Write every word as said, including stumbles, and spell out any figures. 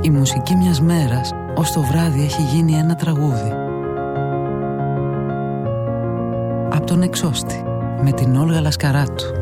Η μουσική μιας μέρας ως το βράδυ έχει γίνει ένα τραγούδι. Από τον Εξώστη με την Όλγα Λασκαράτου.